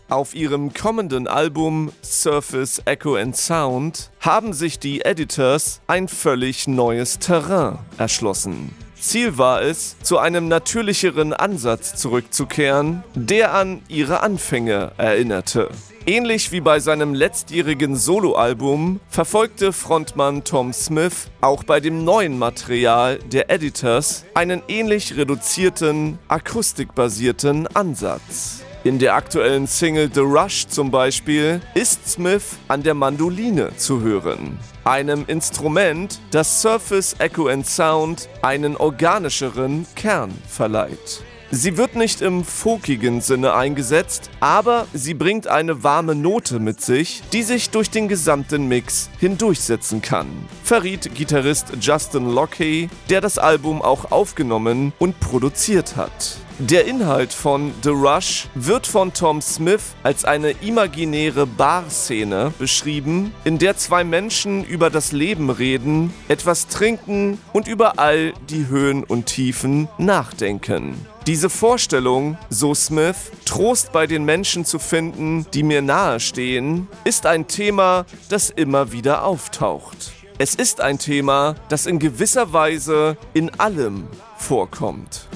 Auf ihrem kommenden Album Surface Echo and Sound haben sich die Editors ein völlig neues Terrain erschlossen. Ziel war es, zu einem natürlicheren Ansatz zurückzukehren, der an ihre Anfänge erinnerte. Ähnlich wie bei seinem letztjährigen Soloalbum verfolgte Frontmann Tom Smith auch bei dem neuen Material der Editors einen ähnlich reduzierten, akustikbasierten Ansatz. In der aktuellen Single The Rush zum Beispiel ist Smith an der Mandoline zu hören, einem Instrument, das Surface Echo and Sound einen organischeren Kern verleiht. Sie wird nicht im folkigen Sinne eingesetzt, aber sie bringt eine warme Note mit sich, die sich durch den gesamten Mix hindurchsetzen kann, verriet Gitarrist Justin Locke, der das Album auch aufgenommen und produziert hat. Der Inhalt von The Rush wird von Tom Smith als eine imaginäre Barszene beschrieben, in der zwei Menschen über das Leben reden, etwas trinken und über all die Höhen und Tiefen nachdenken. Diese Vorstellung, so Smith, Trost bei den Menschen zu finden, die mir nahestehen, ist ein Thema, das immer wieder auftaucht. Es ist ein Thema, das in gewisser Weise in allem vorkommt.